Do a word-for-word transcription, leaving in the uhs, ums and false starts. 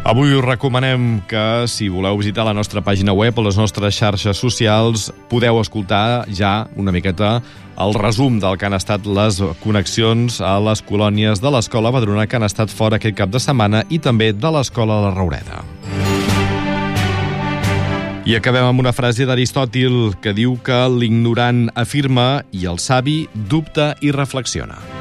Avui us recomanem que, si voleu visitar la nostra pàgina web o les nostres xarxes socials, podeu escoltar ja una miqueta el resum del que han estat les connexions a les colònies de l'Escola Badruna que han estat fora aquest cap de setmana i també de l'Escola La Roureda. I acabem amb una frase d'Aristòtil que diu que l'ignorant afirma i el savi dubta i reflexiona.